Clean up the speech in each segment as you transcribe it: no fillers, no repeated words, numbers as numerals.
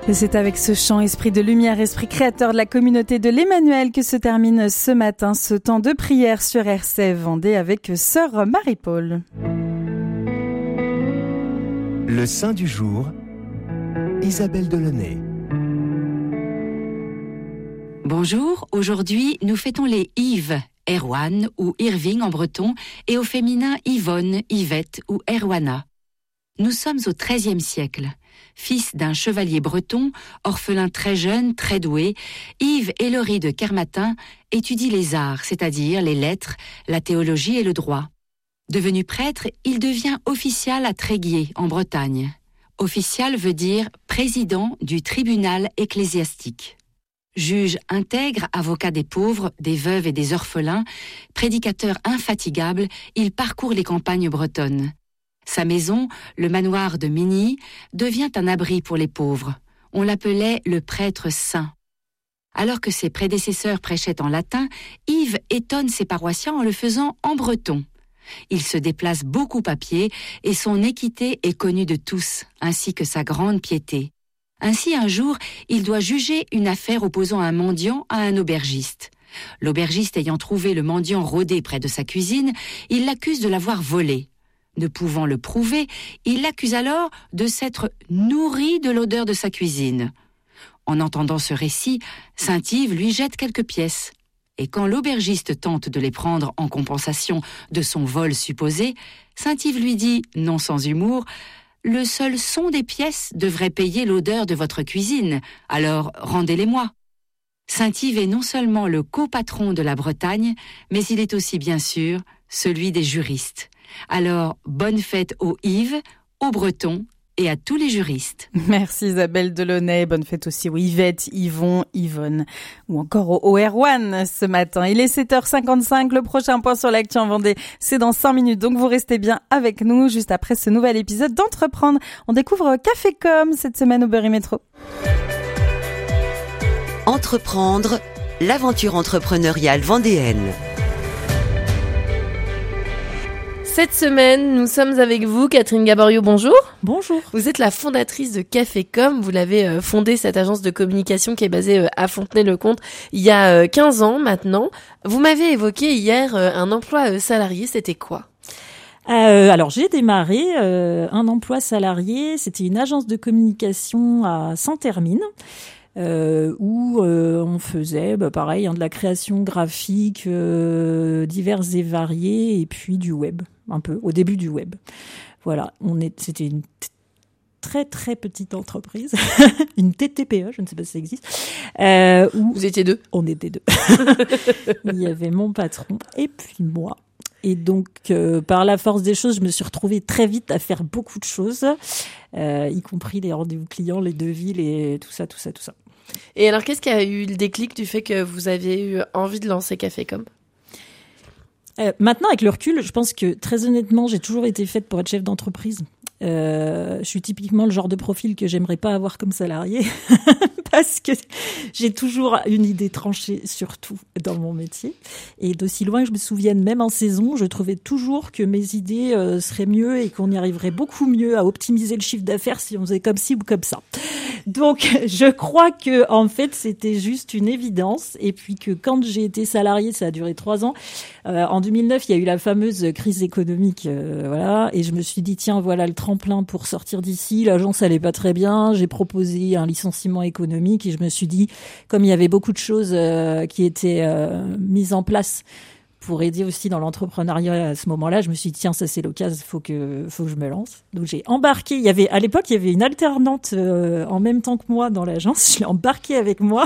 Et c'est avec ce chant Esprit de lumière, Esprit créateur de la communauté de l'Emmanuel que se termine ce matin ce temps de prière sur RCF Vendée avec Sœur Marie-Paul. Le Saint du jour, Isabelle Delaunay. Bonjour, aujourd'hui nous fêtons les Yves, Erwan ou Irving en breton et au féminin Yvonne, Yvette ou Erwana. Nous sommes au XIIIe siècle. Fils d'un chevalier breton, orphelin très jeune, très doué, Yves Hélory de Kermatin étudie les arts, c'est-à-dire les lettres, la théologie et le droit. Devenu prêtre, il devient official à Tréguier, en Bretagne. Official veut dire président du tribunal ecclésiastique. Juge intègre, avocat des pauvres, des veuves et des orphelins, prédicateur infatigable, il parcourt les campagnes bretonnes. Sa maison, le manoir de Migny, devient un abri pour les pauvres. On l'appelait le prêtre saint. Alors que ses prédécesseurs prêchaient en latin, Yves étonne ses paroissiens en le faisant en breton. Il se déplace beaucoup à pied et son équité est connue de tous, ainsi que sa grande piété. Ainsi, un jour, il doit juger une affaire opposant un mendiant à un aubergiste. L'aubergiste ayant trouvé le mendiant rôdé près de sa cuisine, il l'accuse de l'avoir volé. Ne pouvant le prouver, il l'accuse alors de s'être nourri de l'odeur de sa cuisine. En entendant ce récit, saint Yves lui jette quelques pièces. Et quand l'aubergiste tente de les prendre en compensation de son vol supposé, saint Yves lui dit, non sans humour, « Le seul son des pièces devrait payer l'odeur de votre cuisine, alors rendez-les-moi. » Saint Yves est non seulement le copatron de la Bretagne, mais il est aussi bien sûr celui des juristes. Alors, bonne fête aux Yves, aux Bretons et à tous les juristes. Merci Isabelle Delaunay, bonne fête aussi aux Yvette, Yvon, Yvonne ou encore au Erwan ce matin. Il est 7h55, le prochain point sur l'actu en Vendée, c'est dans 5 minutes, donc vous restez bien avec nous. Juste après ce nouvel épisode d'Entreprendre, on découvre Cafécom cette semaine au Berry Métro. Entreprendre, l'aventure entrepreneuriale vendéenne. Cette semaine, nous sommes avec vous, Catherine Gaborio, bonjour. Bonjour. Vous êtes la fondatrice de Cafécom. Vous l'avez fondée, cette agence de communication qui est basée à Fontenay-le-Comte, il y a 15 ans maintenant. Vous m'avez évoqué hier un emploi salarié, c'était quoi ? Alors j'ai démarré un emploi salarié, c'était une agence de communication à Saint-Hermine. Où on faisait pareil de la création graphique diverses et variées et puis du web un peu au début du web. Voilà, c'était une très très petite entreprise, une TTPE, je ne sais pas si ça existe. Où vous étiez deux ? On était deux. Il y avait mon patron et puis moi. Et donc, par la force des choses, je me suis retrouvée très vite à faire beaucoup de choses, y compris les rendez-vous clients, les devis, tout ça. Et alors, qu'est-ce qui a eu le déclic du fait que vous aviez eu envie de lancer Cafécom ? Maintenant, avec le recul, je pense que, très honnêtement, j'ai toujours été faite pour être chef d'entreprise. Je suis typiquement le genre de profil que j'aimerais pas avoir comme salarié parce que j'ai toujours une idée tranchée sur tout dans mon métier. Et d'aussi loin que je me souvienne, même en saison, je trouvais toujours que mes idées seraient mieux et qu'on y arriverait beaucoup mieux à optimiser le chiffre d'affaires si on faisait comme ci ou comme ça. Donc, je crois que en fait, c'était juste une évidence. Et puis que quand j'ai été salariée, ça a duré 3 ans. En 2009, il y a eu la fameuse crise économique, voilà. Et je me suis dit, tiens, voilà le tremplin pour sortir d'ici. L'agence allait pas très bien. J'ai proposé un licenciement économique et je me suis dit, comme il y avait beaucoup de choses qui étaient mises en place pour aider aussi dans l'entrepreneuriat à ce moment-là, je me suis dit, tiens, ça c'est l'occasion, faut que je me lance. Donc j'ai embarqué, à l'époque, il y avait une alternante en même temps que moi dans l'agence, je l'ai embarquée avec moi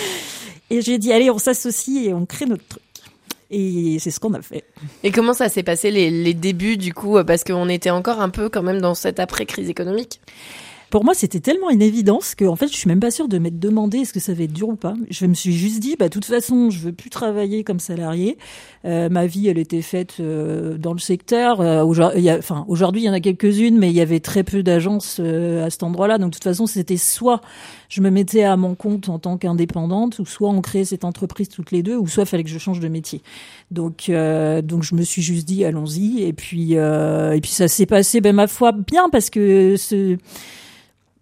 et j'ai dit, allez, on s'associe et on crée notre truc. Et c'est ce qu'on a fait. Et comment ça s'est passé les débuts du coup, parce qu'on était encore un peu quand même dans cette après-crise économique ? Pour moi, c'était tellement une évidence que, en fait, je suis même pas sûre de m'être demandé est-ce que ça va être dur ou pas. Je me suis juste dit, de toute façon, je veux plus travailler comme salarié. Ma vie, elle était faite dans le secteur. Aujourd'hui, il y en a quelques-unes, mais il y avait très peu d'agences à cet endroit-là. Donc, de toute façon, c'était soit je me mettais à mon compte en tant qu'indépendante, ou soit on créait cette entreprise toutes les deux, ou soit il fallait que je change de métier. Donc, je me suis juste dit, allons-y. Et puis ça s'est passé, ma foi, bien, parce que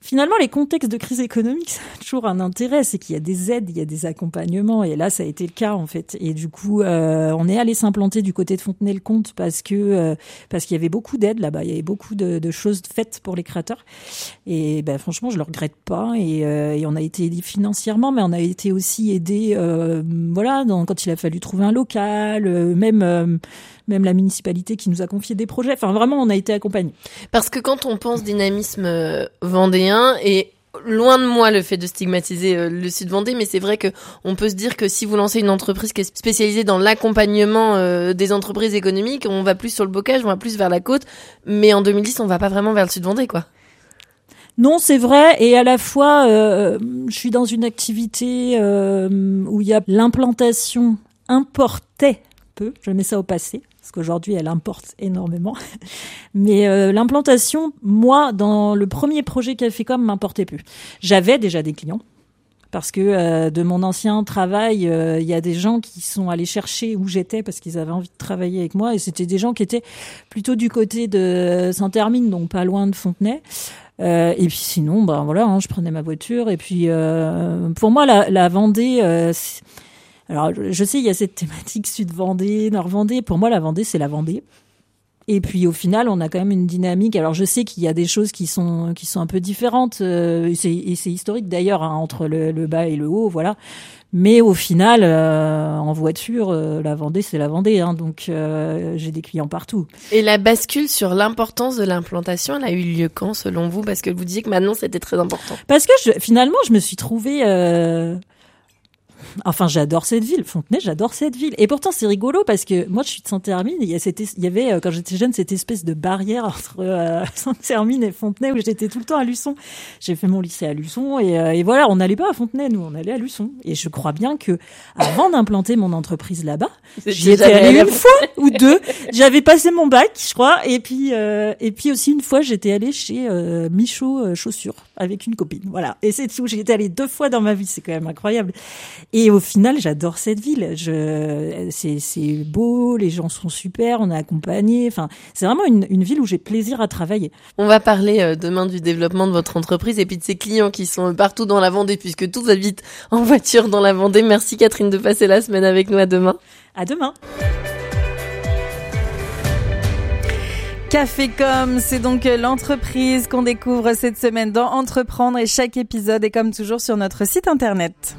finalement, les contextes de crise économique, ça a toujours un intérêt, c'est qu'il y a des aides, il y a des accompagnements, et là, ça a été le cas en fait. Et du coup, on est allé s'implanter du côté de Fontenay-le-Comte parce qu'il y avait beaucoup d'aides là-bas, il y avait beaucoup de choses faites pour les créateurs. Et franchement, je le regrette pas. Et on a été aidé financièrement, mais on a été aussi aidé, quand il a fallu trouver un local, même la municipalité qui nous a confié des projets. Enfin, vraiment, on a été accompagnés. Parce que quand on pense dynamisme vendéen, et loin de moi le fait de stigmatiser le sud Vendée, mais c'est vrai que on peut se dire que si vous lancez une entreprise qui est spécialisée dans l'accompagnement des entreprises économiques, on va plus sur le bocage, on va plus vers la côte, mais en 2010, on va pas vraiment vers le sud Vendée, quoi. Non, c'est vrai. Et à la fois, je suis dans une activité où il y a l'implantation importait peu. Je mets ça au passé. Parce qu'aujourd'hui, elle importe énormément. Mais l'implantation, moi, dans le premier projet Cafécom, m'importait plus. J'avais déjà des clients. Parce que de mon ancien travail, il y a des gens qui sont allés chercher où j'étais parce qu'ils avaient envie de travailler avec moi. Et c'était des gens qui étaient plutôt du côté de Saint-Hermine, donc pas loin de Fontenay. Et puis sinon, je prenais ma voiture. Et puis, pour moi, la Vendée... Alors, je sais, il y a cette thématique Sud-Vendée, Nord-Vendée. Pour moi, la Vendée, c'est la Vendée. Et puis, au final, on a quand même une dynamique. Alors, je sais qu'il y a des choses qui sont un peu différentes. Et c'est historique, d'ailleurs, entre le bas et le haut, voilà. Mais au final, en voiture, la Vendée, c'est la Vendée. Donc, j'ai des clients partout. Et la bascule sur l'importance de l'implantation, elle a eu lieu quand, selon vous? Parce que vous disiez que maintenant, c'était très important. Parce que, finalement, je me suis trouvée... Enfin, j'adore cette ville. Fontenay, j'adore cette ville. Et pourtant, c'est rigolo parce que moi, je suis de Saint-Hermine. Il y avait, quand j'étais jeune, cette espèce de barrière entre Saint-Hermine et Fontenay où j'étais tout le temps à Luçon. J'ai fait mon lycée à Luçon et voilà, on n'allait pas à Fontenay, nous, on allait à Luçon. Et je crois bien que avant d'implanter mon entreprise là-bas, j'y étais allée une fois ou deux. J'avais passé mon bac, je crois. Et puis aussi une fois, j'étais allée chez Michaud Chaussures avec une copine. Voilà. Et c'est tout. J'y étais allée 2 fois dans ma vie. C'est quand même incroyable. Et au final, j'adore cette ville. C'est beau, les gens sont super, on est accompagnés. Enfin, c'est vraiment une ville où j'ai plaisir à travailler. On va parler demain du développement de votre entreprise et puis de ses clients qui sont partout dans la Vendée, puisque tous habitent en voiture dans la Vendée. Merci Catherine de passer la semaine avec nous. À demain. À demain. Cafécom, c'est donc l'entreprise qu'on découvre cette semaine dans Entreprendre et chaque épisode est comme toujours sur notre site internet.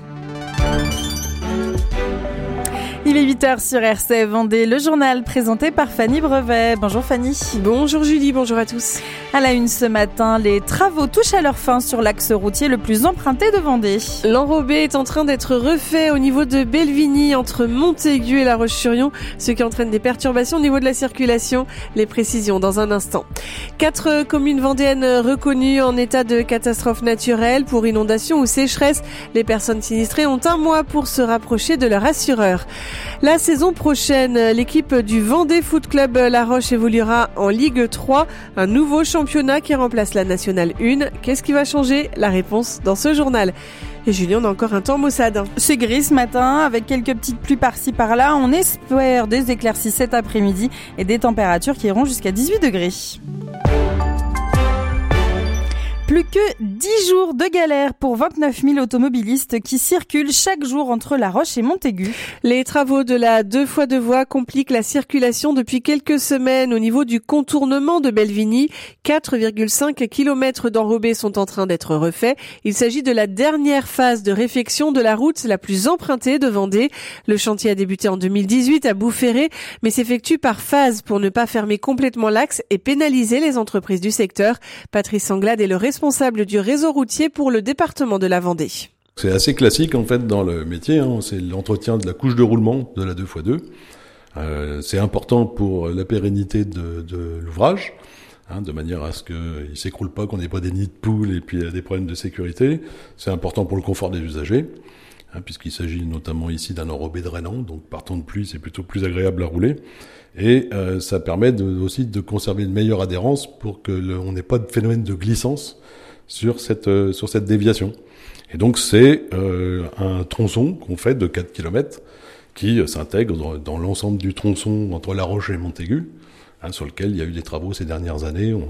Il est 8h sur RCF Vendée, le journal présenté par Fanny Brevet. Bonjour Fanny. Bonjour Julie, bonjour à tous. À la une ce matin, les travaux touchent à leur fin sur l'axe routier le plus emprunté de Vendée. L'enrobé est en train d'être refait au niveau de Bellevigny entre Montaigu et La Roche-sur-Yon, ce qui entraîne des perturbations au niveau de la circulation. Les précisions dans un instant. 4 communes vendéennes reconnues en état de catastrophe naturelle pour inondation ou sécheresse. Les personnes sinistrées ont 1 mois pour se rapprocher de leur assureur. La saison prochaine, l'équipe du Vendée Foot Club La Roche évoluera en Ligue 3, un nouveau championnat qui remplace la Nationale 1. Qu'est-ce qui va changer? La réponse dans ce journal. Et Julie, on a encore un temps maussade. C'est gris ce matin, avec quelques petites pluies par-ci par-là. On espère des éclaircies cet après-midi et des températures qui iront jusqu'à 18 degrés. Plus que 10 jours de galère pour 29 000 automobilistes qui circulent chaque jour entre La Roche et Montaigu. Les travaux de la 2x2 voies compliquent la circulation depuis quelques semaines au niveau du contournement de Bellevigny. 4,5 km d'enrobés sont en train d'être refaits. Il s'agit de la dernière phase de réfection de la route la plus empruntée de Vendée. Le chantier a débuté en 2018 à Bouferré, mais s'effectue par phase pour ne pas fermer complètement l'axe et pénaliser les entreprises du secteur. Patrice Anglade est le responsable du réseau routier pour le département de la Vendée. C'est assez classique en fait dans le métier, c'est l'entretien de la couche de roulement de la 2x2. C'est important pour la pérennité de l'ouvrage, de manière à ce qu'il ne s'écroule pas, qu'on n'ait pas des nids de poules et puis des problèmes de sécurité. C'est important pour le confort des usagers, puisqu'il s'agit notamment ici d'un enrobé drainant, donc par temps de pluie c'est plutôt plus agréable à rouler. Et ça permet aussi de conserver une meilleure adhérence pour que on n'ait pas de phénomène de glissance sur cette déviation. Et donc c'est un tronçon qu'on fait de 4 km qui s'intègre dans l'ensemble du tronçon entre La Roche et Montaigu, sur lequel il y a eu des travaux ces dernières années,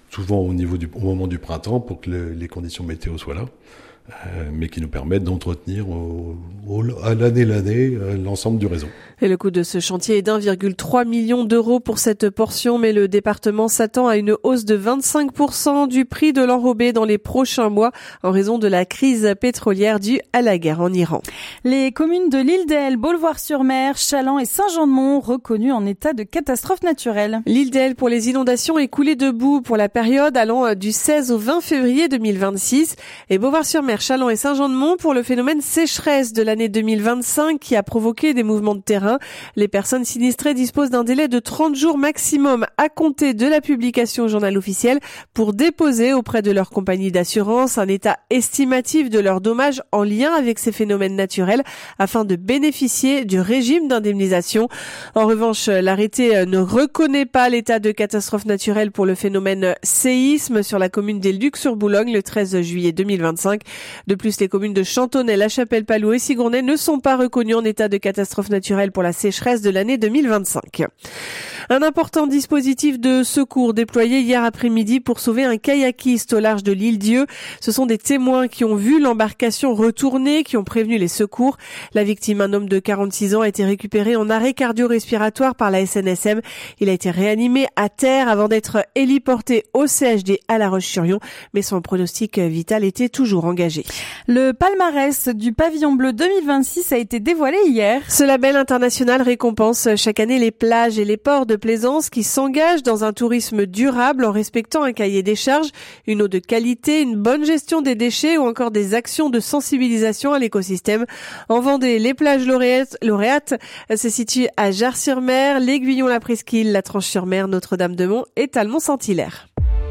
souvent au moment du printemps pour que les conditions météo soient là. Mais qui nous permettent d'entretenir à l'année l'ensemble du réseau. Et le coût de ce chantier est d'1,3 million d'euros pour cette portion, mais le département s'attend à une hausse de 25% du prix de l'enrobé dans les prochains mois en raison de la crise pétrolière due à la guerre en Iran. Les communes de l'île d'Elle, Beaulevoir-sur-Mer, Challans et Saint-Jean-de-Mont reconnues en état de catastrophe naturelle. L'île d'Elle pour les inondations est coulée de boue pour la période allant du 16 au 20 février 2026 et Beauvoir-sur-Mer, Challans et Saint-Jean-de-Mont pour le phénomène sécheresse de l'année 2025 qui a provoqué des mouvements de terrain. Les personnes sinistrées disposent d'un délai de 30 jours maximum à compter de la publication au journal officiel pour déposer auprès de leur compagnie d'assurance un état estimatif de leurs dommages en lien avec ces phénomènes naturels afin de bénéficier du régime d'indemnisation. En revanche, l'arrêté ne reconnaît pas l'état de catastrophe naturelle pour le phénomène séisme sur la commune des Lucs-sur-Boulogne le 13 juillet 2025. De plus, les communes de Chantonnay, La Chapelle-Palot et Sigournay ne sont pas reconnues en état de catastrophe naturelle pour la sécheresse de l'année 2025. Un important dispositif de secours déployé hier après-midi pour sauver un kayakiste au large de l'île Dieu. Ce sont des témoins qui ont vu l'embarcation retourner, qui ont prévenu les secours. La victime, un homme de 46 ans, a été récupéré en arrêt cardio-respiratoire par la SNSM. Il a été réanimé à terre avant d'être héliporté au CHD à La Roche-sur-Yon, mais son pronostic vital était toujours engagé. Le palmarès du Pavillon Bleu 2026 a été dévoilé hier. Ce label international récompense chaque année les plages et les ports de plaisance qui s'engagent dans un tourisme durable en respectant un cahier des charges, une eau de qualité, une bonne gestion des déchets ou encore des actions de sensibilisation à l'écosystème. En Vendée, les plages lauréates se situent à Jars-sur-Mer, l'Aiguillon, la Presqu'île, la Tranche-sur-Mer, Notre-Dame-de-Mont et Talmont-Saint-Hilaire.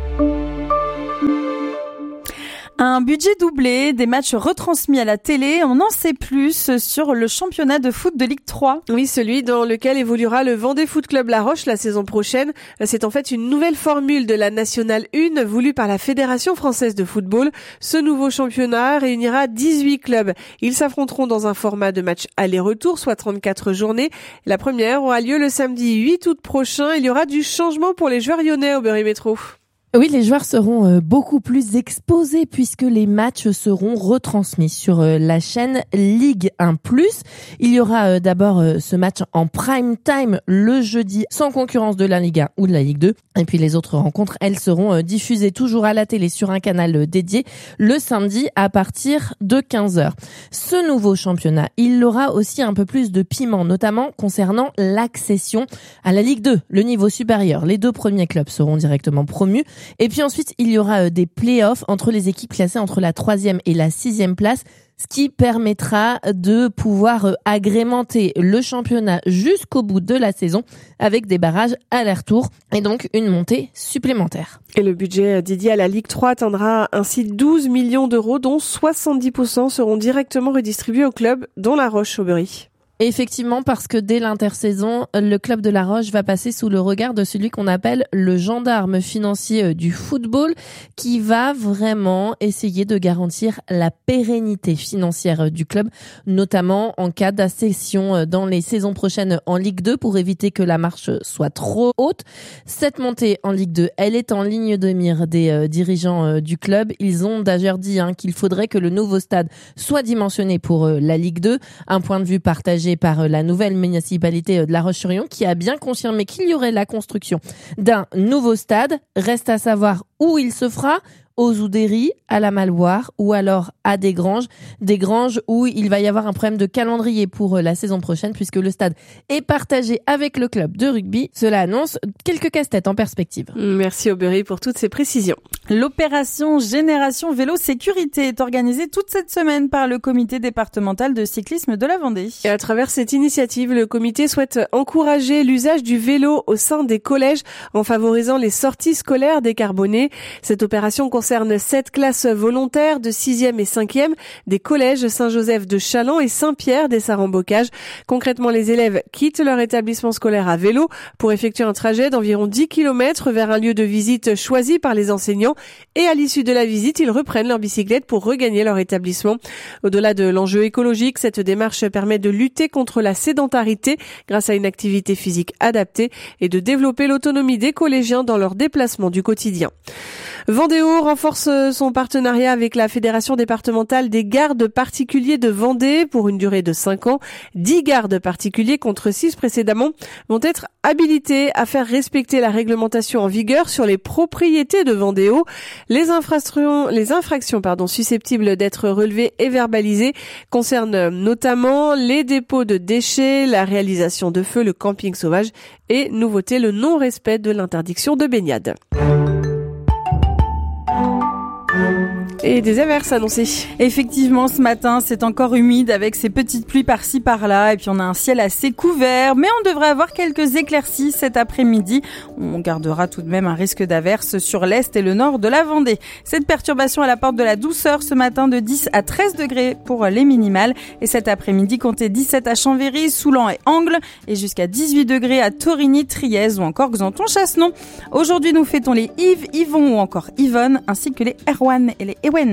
Un budget doublé, des matchs retransmis à la télé, on en sait plus sur le championnat de foot de Ligue 3. Oui, celui dans lequel évoluera le Vendée Foot Club La Roche la saison prochaine. C'est en fait une nouvelle formule de la Nationale 1 voulue par la Fédération française de football. Ce nouveau championnat réunira 18 clubs. Ils s'affronteront dans un format de match aller-retour, soit 34 journées. La première aura lieu le samedi 8 août prochain. Il y aura du changement pour les joueurs lyonnais au Berry Métro. Oui, les joueurs seront beaucoup plus exposés puisque les matchs seront retransmis sur la chaîne Ligue 1+. Il y aura d'abord ce match en prime time le jeudi sans concurrence de la Ligue 1 ou de la Ligue 2. Et puis les autres rencontres, elles seront diffusées toujours à la télé sur un canal dédié le samedi à partir de 15h. Ce nouveau championnat, il aura aussi un peu plus de piment, notamment concernant l'accession à la Ligue 2, le niveau supérieur. Les deux premiers clubs seront directement promus. Et puis ensuite, il y aura des play-offs entre les équipes classées entre la 3e et la 6e place, ce qui permettra de pouvoir agrémenter le championnat jusqu'au bout de la saison avec des barrages aller-retour et donc une montée supplémentaire. Et le budget dédié à la Ligue 3 atteindra ainsi 12 millions d'euros, dont 70% seront directement redistribués aux clubs, dont La Roche-Aubery. Effectivement, parce que dès l'intersaison, le club de La Roche va passer sous le regard de celui qu'on appelle le gendarme financier du football, qui va vraiment essayer de garantir la pérennité financière du club, notamment en cas d'accession dans les saisons prochaines en Ligue 2 pour éviter que la marche soit trop haute. Cette montée en Ligue 2, elle est en ligne de mire des dirigeants du club. Ils ont d'ailleurs dit qu'il faudrait que le nouveau stade soit dimensionné pour la Ligue 2, un point de vue partagé par la nouvelle municipalité de La Roche-sur-Yon qui a bien confirmé qu'il y aurait la construction d'un nouveau stade. Reste à savoir où il se fera, aux Oudéry, à la Maloire ou alors à des granges où il va y avoir un problème de calendrier pour la saison prochaine puisque le stade est partagé avec le club de rugby. Cela annonce quelques casse-têtes en perspective. Merci Aubery pour toutes ces précisions. L'opération Génération Vélo Sécurité est organisée toute cette semaine par le comité départemental de cyclisme de la Vendée. Et à travers cette initiative, le comité souhaite encourager l'usage du vélo au sein des collèges en favorisant les sorties scolaires décarbonées. Cette opération concerne concerne 7 classes volontaires de 6e et 5e des collèges Saint-Joseph de Challans et Saint-Pierre des Sarambocage. Concrètement, les élèves quittent leur établissement scolaire à vélo pour effectuer un trajet d'environ 10 km vers un lieu de visite choisi par les enseignants et à l'issue de la visite, ils reprennent leur bicyclette pour regagner leur établissement. Au-delà de l'enjeu écologique, cette démarche permet de lutter contre la sédentarité grâce à une activité physique adaptée et de développer l'autonomie des collégiens dans leurs déplacements du quotidien. Vendéo renforce son partenariat avec la Fédération départementale des gardes particuliers de Vendée pour une durée de 5 ans. 10 gardes particuliers contre 6 précédemment vont être habilités à faire respecter la réglementation en vigueur sur les propriétés de Vendéo. Les infractions susceptibles d'être relevées et verbalisées concernent notamment les dépôts de déchets, la réalisation de feux, le camping sauvage et, nouveauté, le non-respect de l'interdiction de baignade. Et des averses annoncées. Effectivement, ce matin, c'est encore humide avec ces petites pluies par-ci par-là. Et puis, on a un ciel assez couvert. Mais on devrait avoir quelques éclaircies cet après-midi. On gardera tout de même un risque d'averses sur l'est et le nord de la Vendée. Cette perturbation, elle apporte de la douceur ce matin de 10 à 13 degrés pour les minimales. Et cet après-midi, comptez 17 à Chambéry, Soulan et Angles. Et jusqu'à 18 degrés à Torigny, Trièze ou encore Xanton, Chassenon. Aujourd'hui, nous fêtons les Yves, Yvon ou encore Yvonne, ainsi que les Erwan et les Ewen.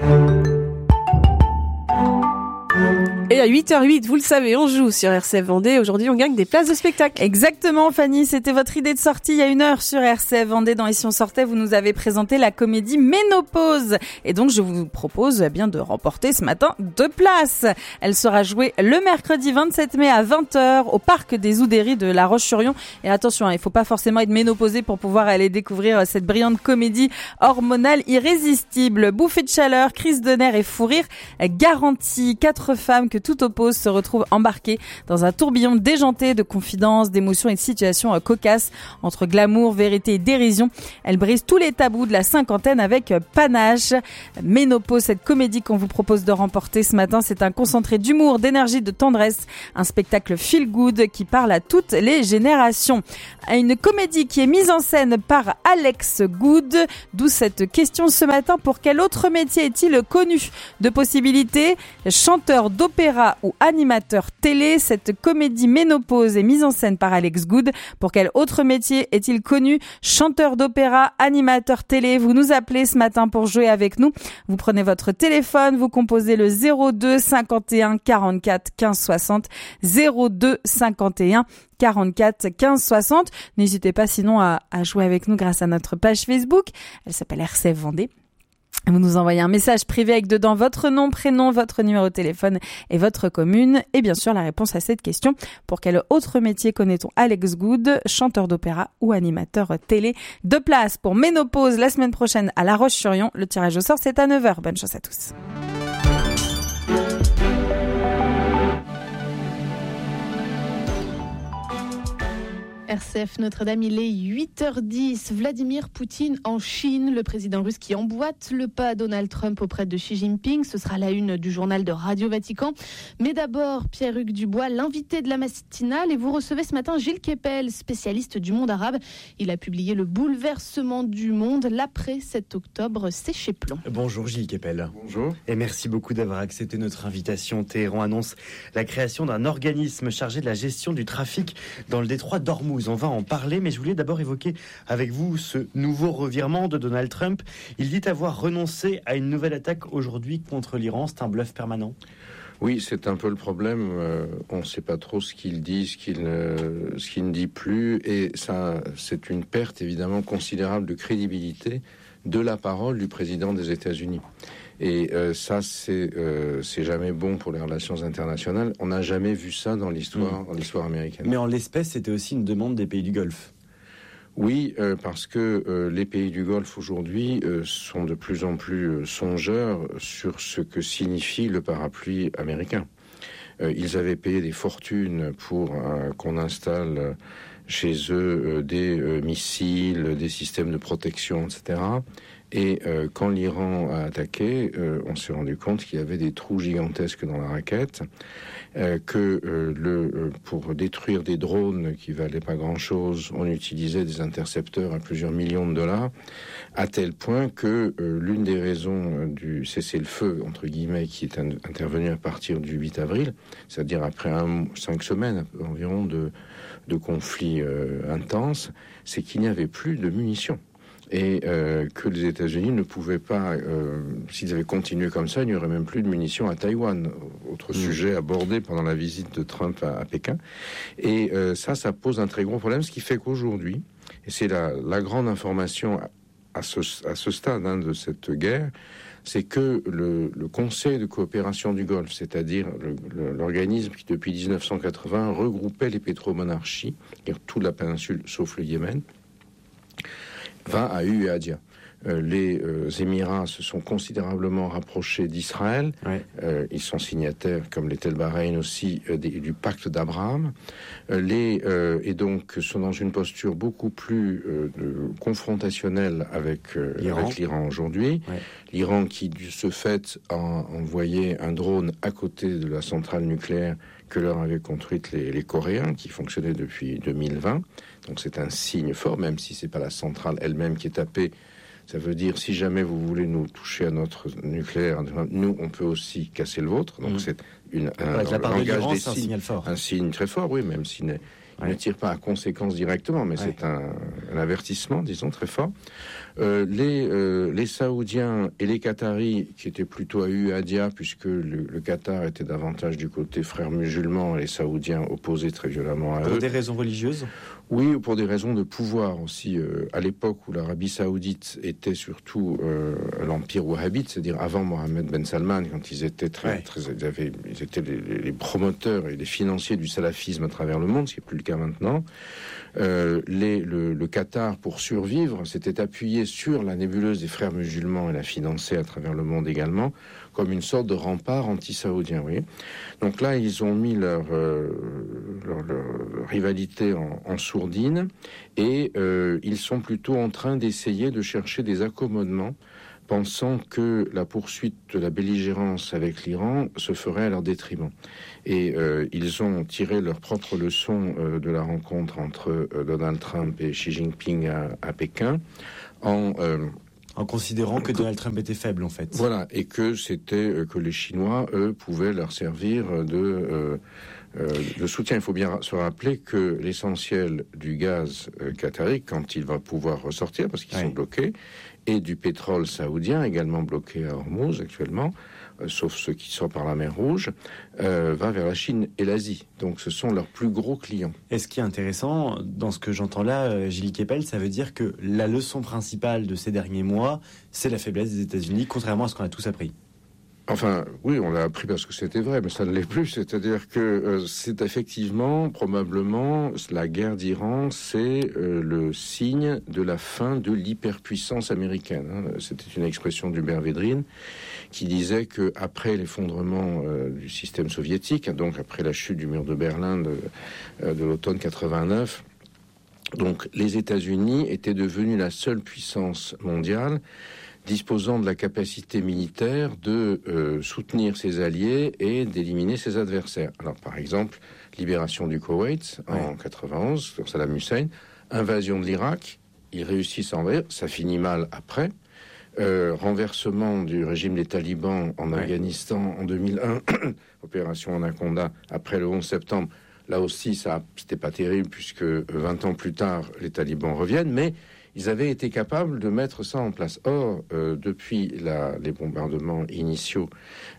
Et à 8h08, vous le savez, on joue sur RCF Vendée. Aujourd'hui, on gagne des places de spectacle. Exactement, Fanny. C'était votre idée de sortie il y a 1 heure sur RCF Vendée. Dans Ici on sortait, vous nous avez présenté la comédie Ménopause. Et donc, je vous propose bien de remporter ce matin 2 places. Elle sera jouée le mercredi 27 mai à 20h au parc des Oudéries de La Roche-sur-Yon. Et attention, il faut pas forcément être ménopausé pour pouvoir aller découvrir cette brillante comédie hormonale irrésistible. Bouffée de chaleur, crise de nerfs et fou rire garantie. 4 femmes que tout oppose se retrouvent embarquées dans un tourbillon déjanté de confidences, d'émotions et de situations cocasses entre glamour, vérité et dérision. Elles brisent tous les tabous de la cinquantaine avec panache. Ménopause, cette comédie qu'on vous propose de remporter ce matin, c'est un concentré d'humour, d'énergie, de tendresse, un spectacle feel good qui parle à toutes les générations. Une comédie qui est mise en scène par Alex Good, d'où cette question ce matin: pour quel autre métier est-il connu? De possibilités: chanteur d'opéra ou animateur télé. Cette comédie Ménopause est mise en scène par Alex Good. Pour quel autre métier est-il connu? Chanteur d'opéra, animateur télé. Vous nous appelez ce matin pour jouer avec nous. Vous prenez votre téléphone, vous composez le 02 51 44 15 60, 02 51 44 15 60. N'hésitez pas sinon à jouer avec nous grâce à notre page Facebook. Elle s'appelle RCF Vendée. Vous nous envoyez un message privé avec dedans votre nom, prénom, votre numéro de téléphone et votre commune. Et bien sûr, la réponse à cette question: pour quel autre métier connaît-on Alex Good, chanteur d'opéra ou animateur télé? 2 places pour Ménopause la semaine prochaine à La Roche-sur-Yon. Le tirage au sort, c'est à 9h. Bonne chance à tous. RCF Notre-Dame, il est 8h10. Vladimir Poutine en Chine, le président russe qui emboîte le pas à Donald Trump auprès de Xi Jinping. Ce sera la une du journal de Radio Vatican. Mais d'abord, Pierre-Hugues Dubois, l'invité de la matinale. Et vous recevez ce matin Gilles Kepel, spécialiste du monde arabe. Il a publié Le bouleversement du monde, l'après 7 octobre. C'est chez Plomb. Bonjour Gilles Kepel. Bonjour. Et merci beaucoup d'avoir accepté notre invitation. Téhéran annonce la création d'un organisme chargé de la gestion du trafic dans le détroit d'Ormuz. On va en parler, mais je voulais d'abord évoquer avec vous ce nouveau revirement de Donald Trump. Il dit avoir renoncé à une nouvelle attaque aujourd'hui contre l'Iran. C'est un bluff permanent? Oui, c'est un peu le problème. On ne sait pas trop ce qu'il dit, ce qu'il ne dit plus. Et ça, c'est une perte évidemment considérable de crédibilité de la parole du président des États-Unis. Et ça, c'est jamais bon pour les relations internationales. On n'a jamais vu ça dans l'histoire américaine. Mais en l'espèce, c'était aussi une demande des pays du Golfe. Oui, parce que les pays du Golfe aujourd'hui sont de plus en plus songeurs sur ce que signifie le parapluie américain. Ils avaient payé des fortunes pour qu'on installe chez eux des missiles, des systèmes de protection, etc. Et quand l'Iran a attaqué, on s'est rendu compte qu'il y avait des trous gigantesques dans la raquette, pour détruire des drones qui valaient pas grand-chose, on utilisait des intercepteurs à plusieurs millions de dollars, à tel point que l'une des raisons du cessez-le-feu, entre guillemets, qui est intervenu à partir du 8 avril, c'est-à-dire après 5 semaines environ de conflits intenses, c'est qu'il n'y avait plus de munitions. Et que les États-Unis ne pouvaient pas, s'ils avaient continué comme ça, il n'y aurait même plus de munitions à Taïwan. Autre sujet abordé pendant la visite de Trump à Pékin. Et ça pose un très gros problème, ce qui fait qu'aujourd'hui, et c'est la grande information à ce stade de cette guerre, c'est que le Conseil de coopération du Golfe, c'est-à-dire l'organisme qui depuis 1980 regroupait les pétromonarchies, toute la péninsule sauf le Yémen, va à Uadia. Les Émirats se sont considérablement rapprochés d'Israël. Ouais. Ils sont signataires, comme l'était le Bahreïn aussi, du pacte d'Abraham. Et donc sont dans une posture beaucoup plus confrontationnelle avec l'Iran aujourd'hui. Ouais. L'Iran qui, de ce fait, a envoyé un drone à côté de la centrale nucléaire que leur avaient construite les Coréens, qui fonctionnait depuis 2020. Donc c'est un signe fort, même si c'est pas la centrale elle-même qui est tapée. Ça veut dire, si jamais vous voulez nous toucher à notre nucléaire, nous, on peut aussi casser le vôtre. Donc c'est la part de l'Iran, c'est un signal fort. Un signe très fort, oui, même s'il ne tire pas à conséquence directement, mais c'est un avertissement, disons, très fort. Les Saoudiens et les Qataris, qui étaient plutôt à Uadia, puisque le Qatar était davantage du côté frères musulmans, et les Saoudiens opposés très violemment à eux. Pour des raisons religieuses ? Oui, pour des raisons de pouvoir aussi. À l'époque où l'Arabie Saoudite était surtout l'empire wahhabite, c'est-à-dire avant Mohammed Ben Salman, quand ils étaient ils étaient les promoteurs et les financiers du salafisme à travers le monde, ce qui n'est plus le cas maintenant. Le Qatar, pour survivre, s'était appuyé sur la nébuleuse des frères musulmans et l'a financé à travers le monde également, comme une sorte de rempart anti-saoudien. Oui. Donc là, ils ont mis leur rivalité en sourdine et ils sont plutôt en train d'essayer de chercher des accommodements, pensant que la poursuite de la belligérance avec l'Iran se ferait à leur détriment. Et ils ont tiré leur propre leçon de la rencontre entre Donald Trump et Xi Jinping à Pékin, en considérant que Donald Trump était faible, en fait. Voilà, et que c'était que les Chinois, eux, pouvaient leur servir de soutien. Il faut bien se rappeler que l'essentiel du gaz qatari, quand il va pouvoir ressortir, parce qu'ils sont bloqués, et du pétrole saoudien, également bloqué à Hormuz actuellement, sauf ceux qui sortent par la mer Rouge, va vers la Chine et l'Asie. Donc ce sont leurs plus gros clients. Et ce qui est intéressant, dans ce que j'entends là, Gilles Kepel, ça veut dire que la leçon principale de ces derniers mois, c'est la faiblesse des États-Unis, contrairement à ce qu'on a tous appris. Enfin, oui, on l'a appris parce que c'était vrai, mais ça ne l'est plus. C'est-à-dire que c'est effectivement, probablement, la guerre d'Iran, c'est le signe de la fin de l'hyperpuissance américaine. C'était une expression d'Hubert Védrine qui disait que après l'effondrement du système soviétique, donc après la chute du mur de Berlin de l'automne 89, donc les États-Unis étaient devenus la seule puissance mondiale disposant de la capacité militaire de soutenir ses alliés et d'éliminer ses adversaires. Alors, par exemple, libération du Koweït en 91, sur Saddam Hussein, invasion de l'Irak, ils réussissent à envahir, ça finit mal après, renversement du régime des talibans en Afghanistan en 2001, opération Anaconda après le 11 septembre, là aussi, c'était pas terrible puisque 20 ans plus tard, les talibans reviennent, mais ils avaient été capables de mettre ça en place. Or, depuis les bombardements initiaux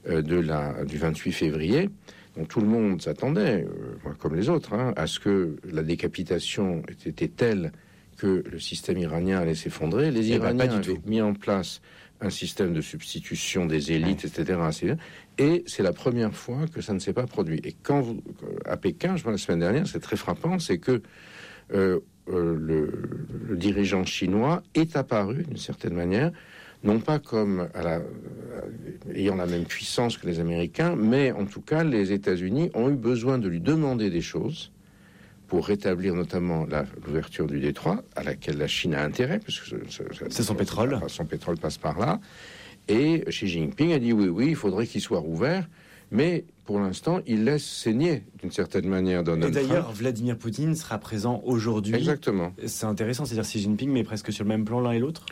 du 28 février, donc tout le monde s'attendait, moi comme les autres, à ce que la décapitation était telle que le système iranien allait s'effondrer. Les Iraniens avaient mis en place un système de substitution des élites, etc. Et c'est la première fois que ça ne s'est pas produit. Et à Pékin, je vois la semaine dernière, c'est très frappant, c'est que le dirigeant chinois est apparu d'une certaine manière, non pas comme ayant la même puissance que les Américains, mais en tout cas les États-Unis ont eu besoin de lui demander des choses pour rétablir notamment l'ouverture du détroit, à laquelle la Chine a intérêt, parce que c'est son pétrole. Son pétrole passe par là. Et Xi Jinping a dit oui, il faudrait qu'il soit rouvert, mais pour l'instant, il laisse saigner d'une certaine manière Donald Trump. Et d'ailleurs, Vladimir Poutine sera présent aujourd'hui. Exactement. C'est intéressant, c'est-à-dire Xi Jinping, mais presque sur le même plan l'un et l'autre.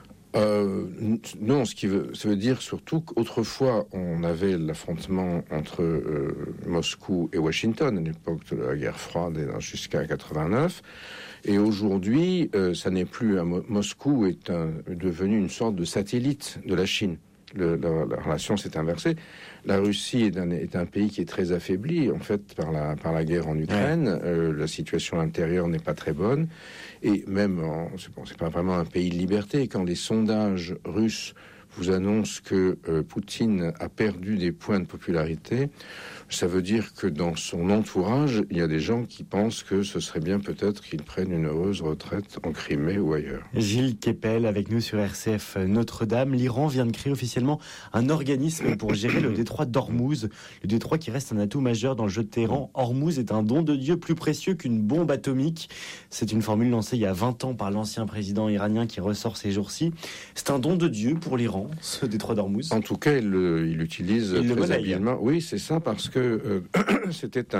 Non, ça veut dire surtout qu'autrefois on avait l'affrontement entre Moscou et Washington à l'époque de la guerre froide jusqu'à 89, et aujourd'hui ça n'est plus Moscou est devenu une sorte de satellite de la Chine. La relation s'est inversée. La Russie est un pays qui est très affaibli en fait par la guerre en Ukraine. La situation intérieure n'est pas très bonne, et même c'est pas vraiment un pays de liberté. Quand les sondages russes vous annoncent que Poutine a perdu des points de popularité, ça veut dire que dans son entourage, il y a des gens qui pensent que ce serait bien peut-être qu'il prenne une heureuse retraite en Crimée ou ailleurs. Gilles Kepel avec nous sur RCF Notre-Dame. L'Iran vient de créer officiellement un organisme pour gérer le détroit d'Ormuz, le détroit qui reste un atout majeur dans le jeu de Téhéran. Ormuz est un don de Dieu plus précieux qu'une bombe atomique. C'est une formule lancée il y a 20 ans par l'ancien président iranien qui ressort ces jours-ci. C'est un don de Dieu pour l'Iran, ce détroit d'Ormuz. En tout cas, il l'utilise très habilement. Oui, c'est ça, parce que c'était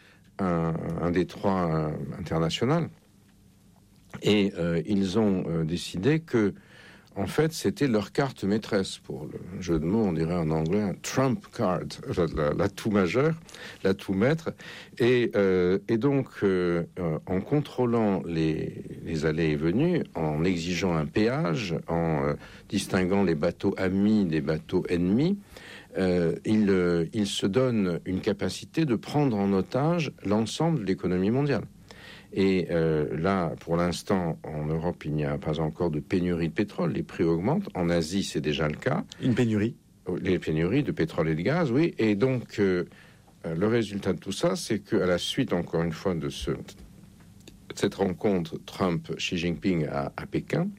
un détroit international, et ils ont décidé que, en fait, c'était leur carte maîtresse. Pour le jeu de mots, on dirait en anglais un trump card, l'atout majeur, l'atout maître. Et donc, en contrôlant les allées et venues, en exigeant un péage, en distinguant les bateaux amis des bateaux ennemis, il se donne une capacité de prendre en otage l'ensemble de l'économie mondiale. Et là, pour l'instant, en Europe, il n'y a pas encore de pénurie de pétrole. Les prix augmentent. En Asie, c'est déjà le cas. Une pénurie. Les pénuries de pétrole et de gaz, oui. Et donc, le résultat de tout ça, c'est qu'à la suite, encore une fois, de cette rencontre Trump-Xi Jinping à Pékin,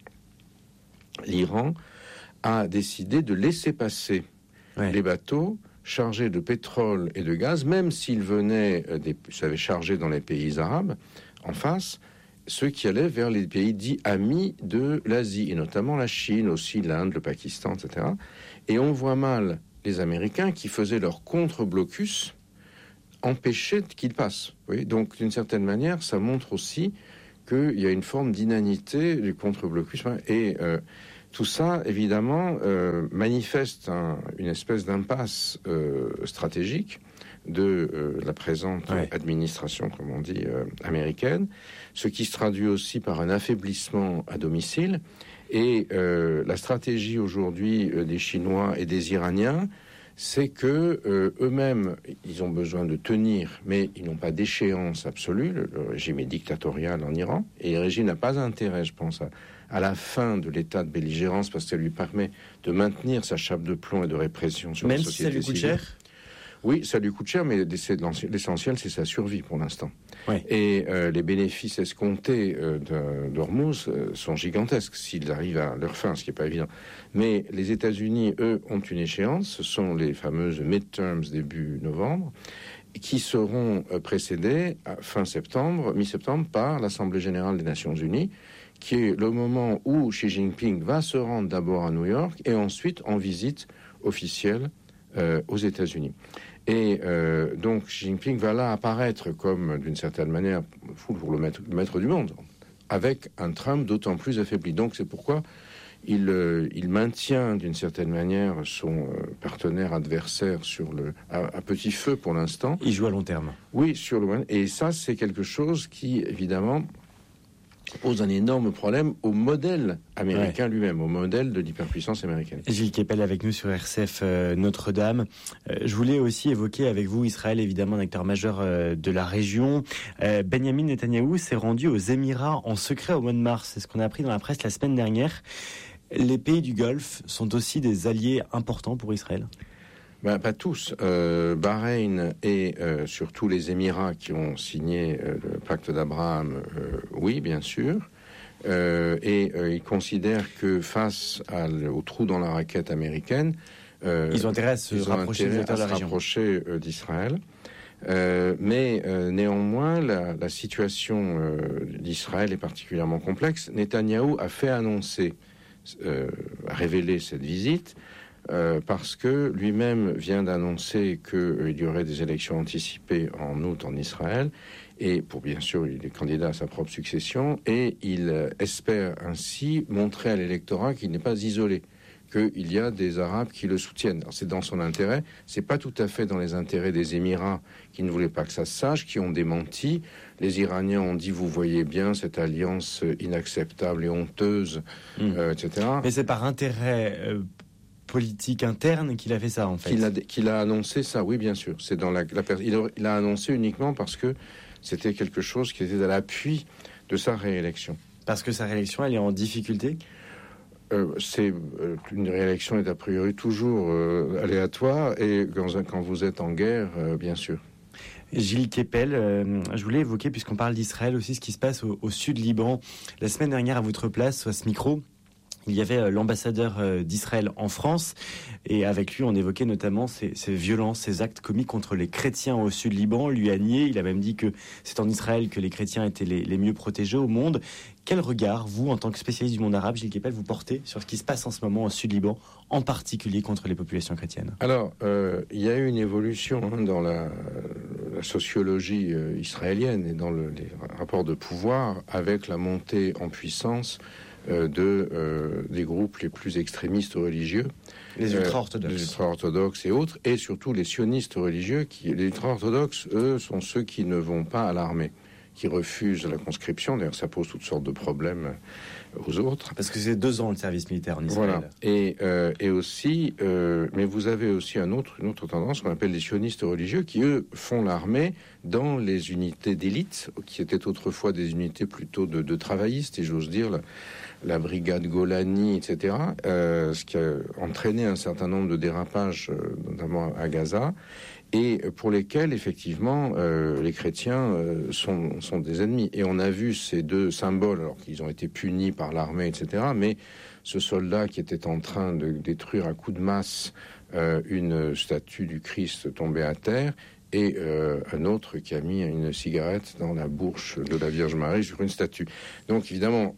l'Iran a décidé de laisser passer les bateaux chargés de pétrole et de gaz, même s'ils venaient chargés dans les pays arabes, en face, ceux qui allaient vers les pays dits amis de l'Asie, et notamment la Chine, aussi l'Inde, le Pakistan, etc. Et on voit mal les Américains qui faisaient leur contre-blocus empêcher qu'ils passent. Oui, donc, d'une certaine manière, ça montre aussi qu'il y a une forme d'inanité du contre-blocus. Et tout ça, évidemment, manifeste une espèce d'impasse stratégique de la présente administration, comme on dit, américaine, ce qui se traduit aussi par un affaiblissement à domicile. Et la stratégie aujourd'hui des Chinois et des Iraniens, c'est que eux-mêmes, ils ont besoin de tenir, mais ils n'ont pas d'échéance absolue. Le régime est dictatorial en Iran, et le régime n'a pas intérêt, je pense, à la fin de l'état de belligérance, parce que ça lui permet de maintenir sa chape de plomb et de répression sur la société civile. Même si ça lui coûte cher ? Oui, ça lui coûte cher, mais l'essentiel, c'est sa survie pour l'instant. Oui. Et les bénéfices escomptés d'Ormuz sont gigantesques s'ils arrivent à leur fin, ce qui n'est pas évident. Mais les États-Unis, eux, ont une échéance. Ce sont les fameuses midterms début novembre, qui seront précédées à fin septembre, mi-septembre, par l'Assemblée générale des Nations unies, qui est le moment où Xi Jinping va se rendre d'abord à New York et ensuite en visite officielle aux États-Unis. Et donc Xi Jinping va là apparaître comme, d'une certaine manière, pour le maître du monde, avec un Trump d'autant plus affaibli. Donc c'est pourquoi il maintient d'une certaine manière son partenaire adversaire à petit feu pour l'instant. Il joue à long terme. Oui, sur le long terme. Et ça, c'est quelque chose qui, évidemment, pose un énorme problème au modèle américain lui-même, au modèle de l'hyperpuissance américaine. Gilles Kepel avec nous sur RCF Notre-Dame. Je voulais aussi évoquer avec vous Israël, évidemment un acteur majeur de la région. Benjamin Netanyahou s'est rendu aux Émirats en secret au mois de mars. C'est ce qu'on a appris dans la presse la semaine dernière. Les pays du Golfe sont aussi des alliés importants pour Israël. Pas tous. Bahreïn et surtout les Émirats qui ont signé le pacte d'Abraham, oui, bien sûr. Et ils considèrent que face au trou dans la raquette américaine, ils ont intérêt à se rapprocher des acteurs de la région. d'Israël. Mais néanmoins, la situation d'Israël est particulièrement complexe. Netanyahou a fait annoncer, a révélé cette visite, parce que lui-même vient d'annoncer qu'il y aurait des élections anticipées en août en Israël, et pour bien sûr, il est candidat à sa propre succession, et il espère ainsi montrer à l'électorat qu'il n'est pas isolé, qu'il y a des Arabes qui le soutiennent. Alors, c'est dans son intérêt, c'est pas tout à fait dans les intérêts des Émirats qui ne voulaient pas que ça se sache, qui ont démenti. Les Iraniens ont dit, vous voyez bien, cette alliance inacceptable et honteuse, etc. Mais c'est par intérêt politique interne qu'il a fait ça, en fait. Qu'il a annoncé ça, oui, bien sûr. C'est dans il a annoncé uniquement parce que c'était quelque chose qui était à l'appui de sa réélection. Parce que sa réélection, elle est en difficulté ? Une réélection est a priori toujours aléatoire, et quand vous êtes en guerre, bien sûr. Gilles Kepel, je voulais évoquer, puisqu'on parle d'Israël aussi, ce qui se passe au sud Liban. La semaine dernière, à votre place, à ce micro, il y avait l'ambassadeur d'Israël en France, et avec lui on évoquait notamment ces violences, ces actes commis contre les chrétiens au sud Liban. Lui a nié, il a même dit que c'est en Israël que les chrétiens étaient les mieux protégés au monde. Quel regard, vous, en tant que spécialiste du monde arabe, Gilles Kepel, vous portez sur ce qui se passe en ce moment au sud Liban, en particulier contre les populations chrétiennes ? Alors, il y a eu une évolution dans la sociologie israélienne et dans les rapports de pouvoir, avec la montée en puissance des groupes les plus extrémistes religieux, les ultra-orthodoxes et autres, et surtout les sionistes religieux. Les ultra-orthodoxes, eux, sont ceux qui ne vont pas à l'armée, qui refusent la conscription. D'ailleurs, ça pose toutes sortes de problèmes aux autres. Parce que c'est 2 ans le service militaire en Israël. Voilà. Et aussi, mais vous avez aussi une autre tendance qu'on appelle les sionistes religieux, qui eux font l'armée dans les unités d'élite, qui étaient autrefois des unités plutôt de travaillistes, et j'ose dire la brigade Golani, etc. Ce qui a entraîné un certain nombre de dérapages, notamment à Gaza, et pour lesquels, effectivement, les chrétiens sont des ennemis. Et on a vu ces 2 symboles, alors qu'ils ont été punis par l'armée, etc., mais ce soldat qui était en train de détruire à coups de masse une statue du Christ tombée à terre, et un autre qui a mis une cigarette dans la bouche de la Vierge Marie sur une statue. Donc évidemment,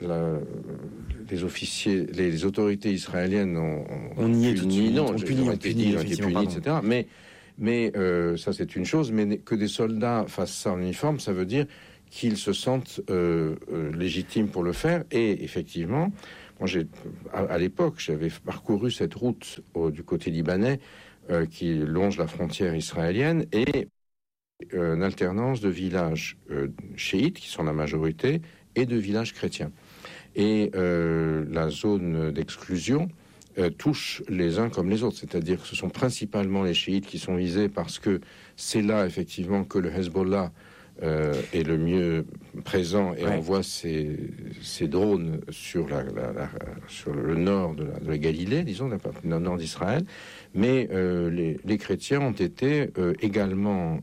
les autorités israéliennes ont puni, etc. Mais ça c'est une chose, mais que des soldats fassent ça en uniforme, ça veut dire qu'ils se sentent légitimes pour le faire. Et effectivement, moi à l'époque, j'avais parcouru cette route du côté libanais, qui longe la frontière israélienne, et une alternance de villages chiites, qui sont la majorité, et de villages chrétiens. Et la zone d'exclusion touche les uns comme les autres, c'est-à-dire que ce sont principalement les chiites qui sont visés, parce que c'est là effectivement que le Hezbollah est le mieux présent, et on voit ces drones sur le nord de la Galilée, disons, le nord d'Israël. Mais les chrétiens ont été également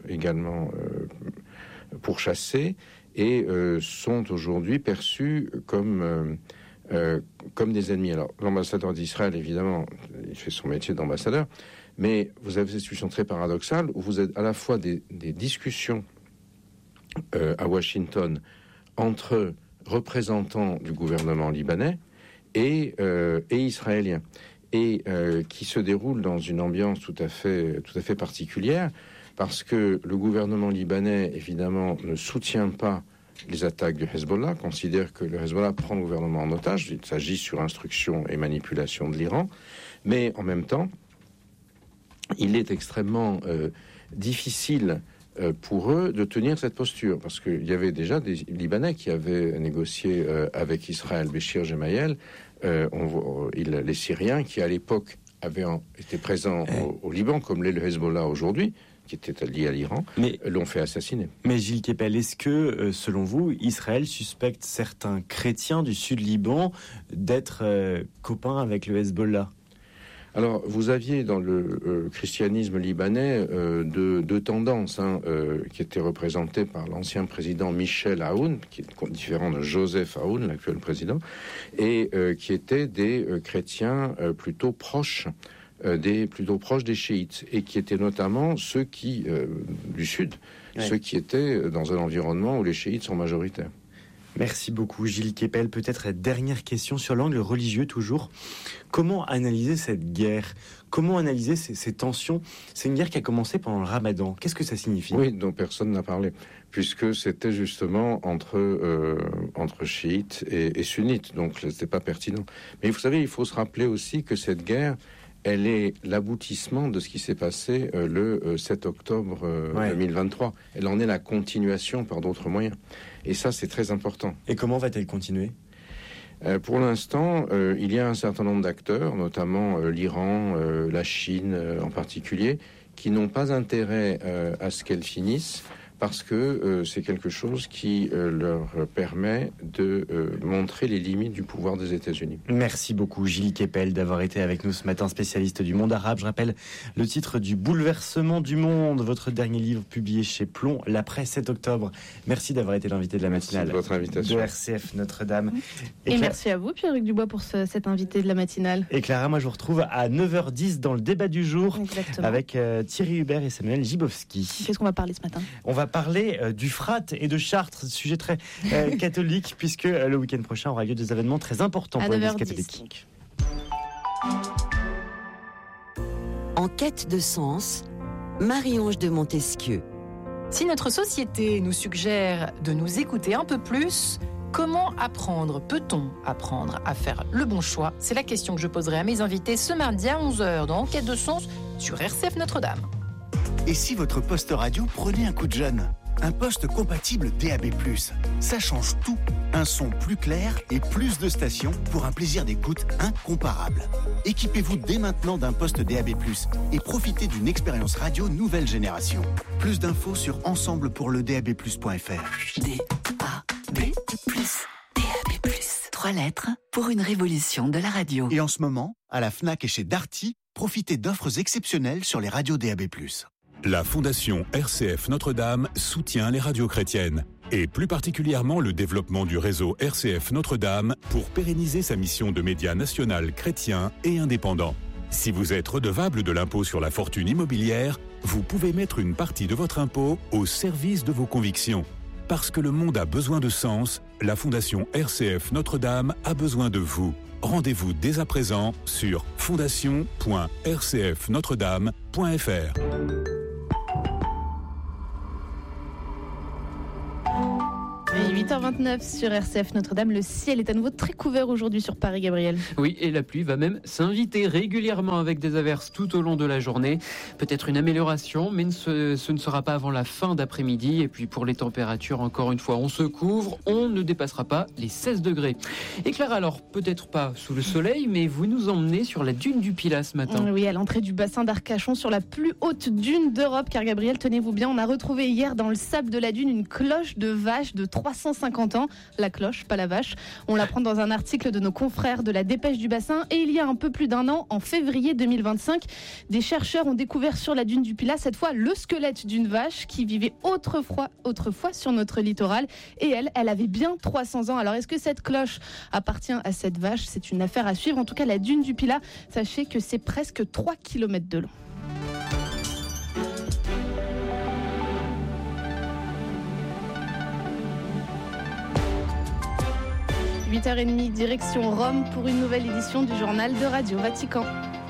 pourchassés, et sont aujourd'hui perçus comme des ennemis. Alors, l'ambassadeur d'Israël, évidemment, il fait son métier d'ambassadeur, mais vous avez cette situation très paradoxale où vous êtes à la fois des discussions à Washington entre représentants du gouvernement libanais et israéliens, et qui se déroulent dans une ambiance tout à fait particulière, parce que le gouvernement libanais, évidemment, ne soutient pas les attaques du Hezbollah, considère que le Hezbollah prend le gouvernement en otage, il s'agit sur instruction et manipulation de l'Iran, mais en même temps, il est extrêmement difficile pour eux de tenir cette posture, parce qu'il y avait déjà des Libanais qui avaient négocié avec Israël, Béchir Gemayel, les Syriens qui à l'époque avaient été présents au Liban, comme l'est le Hezbollah aujourd'hui, qui était lié à l'Iran, l'ont fait assassiner. Mais Gilles Kepel, est-ce que, selon vous, Israël suspecte certains chrétiens du sud Liban d'être copains avec le Hezbollah ? Alors, vous aviez dans le christianisme libanais deux tendances qui étaient représentées par l'ancien président Michel Aoun, qui est différent de Joseph Aoun, l'actuel président, et qui étaient des chrétiens plutôt proches plutôt proches des chiites, et qui étaient notamment ceux qui, du sud, ceux qui étaient dans un environnement où les chiites sont majoritaires. Merci beaucoup Gilles Kepel. Peut-être dernière question sur l'angle religieux toujours. Comment analyser cette guerre ? Comment analyser ces tensions ? C'est une guerre qui a commencé pendant le Ramadan. Qu'est-ce que ça signifie ? Oui, dont personne n'a parlé, puisque c'était justement entre chiites et sunnites, donc c'était pas pertinent. Mais vous savez, il faut se rappeler aussi que cette guerre, elle est l'aboutissement de ce qui s'est passé le 7 octobre 2023. Elle en est la continuation par d'autres moyens. Et ça, c'est très important. Et comment va-t-elle continuer ? Pour l'instant, il y a un certain nombre d'acteurs, notamment l'Iran, la Chine en particulier, qui n'ont pas intérêt à ce qu'elle finisse, parce que c'est quelque chose qui leur permet de montrer les limites du pouvoir des États-Unis. Merci beaucoup Gilles Kepel d'avoir été avec nous ce matin, spécialiste du monde arabe. Je rappelle le titre du Bouleversement du monde, votre dernier livre publié chez Plomb, l'après 7 octobre. Merci d'avoir été l'invité de la matinale. Merci de votre invitation. De RCF Notre-Dame. Et merci à vous Pierre-Luc Dubois pour cet invité de la matinale. Et Clara, moi je vous retrouve à 9h10 dans le débat du jour. Exactement. Avec Thierry Hubert et Samuel Gibowski. Qu'est-ce qu'on va parler ce matin ? On va parler du Frat et de Chartres, sujet très catholique, puisque le week-end prochain aura lieu des événements très importants pour l'Église catholique. En quête de sens, Marie-Ange de Montesquieu. Si notre société nous suggère de nous écouter un peu plus, comment apprendre ? Peut-on apprendre à faire le bon choix ? C'est la question que je poserai à mes invités ce mardi à 11h dans Enquête de sens sur RCF Notre-Dame. Et si votre poste radio prenait un coup de jeune ? Un poste compatible DAB+. Ça change tout. Un son plus clair et plus de stations pour un plaisir d'écoute incomparable. Équipez-vous dès maintenant d'un poste DAB+, et profitez d'une expérience radio nouvelle génération. Plus d'infos sur ensemblepourledab+.fr. DAB+. 3 lettres pour une révolution de la radio. Et en ce moment, à la Fnac et chez Darty, profitez d'offres exceptionnelles sur les radios DAB+. La Fondation RCF Notre-Dame soutient les radios chrétiennes, et plus particulièrement le développement du réseau RCF Notre-Dame pour pérenniser sa mission de média national chrétien et indépendant. Si vous êtes redevable de l'impôt sur la fortune immobilière, vous pouvez mettre une partie de votre impôt au service de vos convictions. Parce que le monde a besoin de sens, la Fondation RCF Notre-Dame a besoin de vous. Rendez-vous dès à présent sur fondation.rcfnotredame.fr. Et 8h29 sur RCF Notre-Dame, le ciel est à nouveau très couvert aujourd'hui sur Paris, Gabriel. Oui, et la pluie va même s'inviter régulièrement avec des averses tout au long de la journée. Peut-être une amélioration, mais ce ne sera pas avant la fin d'après-midi. Et puis pour les températures, encore une fois, on se couvre, on ne dépassera pas les 16 degrés. Et Clara, alors peut-être pas sous le soleil, mais vous nous emmenez sur la dune du Pilat ce matin. Oui, à l'entrée du bassin d'Arcachon, sur la plus haute dune d'Europe, car Gabriel, tenez-vous bien, on a retrouvé hier dans le sable de la dune une cloche de vache de 350 ans. La cloche, pas la vache. On l'apprend dans un article de nos confrères de la Dépêche du Bassin. Et il y a un peu plus d'un an, en février 2025, des chercheurs ont découvert sur la dune du Pilat, cette fois, le squelette d'une vache qui vivait autrefois sur notre littoral. Et elle avait bien 300 ans. Alors, est-ce que cette cloche appartient à cette vache ? C'est une affaire à suivre. En tout cas, la dune du Pilat, sachez que c'est presque 3 km de long. – 8h30, direction Rome pour une nouvelle édition du journal de Radio Vatican.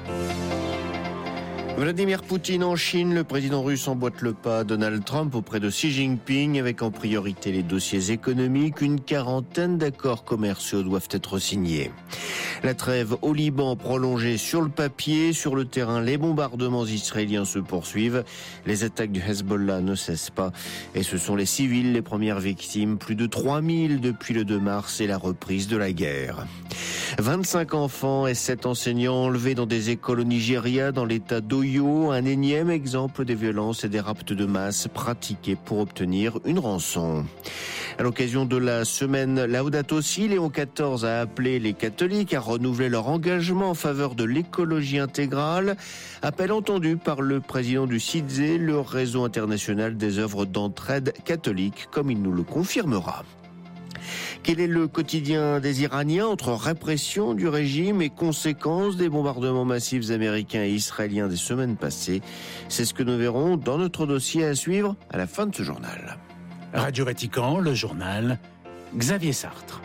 Vladimir Poutine en Chine, le président russe emboîte le pas. Donald Trump auprès de Xi Jinping, avec en priorité les dossiers économiques. Une quarantaine d'accords commerciaux doivent être signés. La trêve au Liban prolongée sur le papier. Sur le terrain, les bombardements israéliens se poursuivent. Les attaques du Hezbollah ne cessent pas. Et ce sont les civils les premières victimes. Plus de 3000 depuis le 2 mars et la reprise de la guerre. 25 enfants et 7 enseignants enlevés dans des écoles au Nigeria, dans l'état d'Oyo. Un énième exemple des violences et des rapts de masse pratiqués pour obtenir une rançon. À l'occasion de la semaine Laudato Si, Léon XIV a appelé les catholiques à renouveler leur engagement en faveur de l'écologie intégrale. Appel entendu par le président du CIDZE, le réseau international des œuvres d'entraide catholique, comme il nous le confirmera. Quel est le quotidien des Iraniens entre répression du régime et conséquences des bombardements massifs américains et israéliens des semaines passées? C'est ce que nous verrons dans notre dossier à suivre à la fin de ce journal. Radio Vatican, le journal, Xavier Sartre.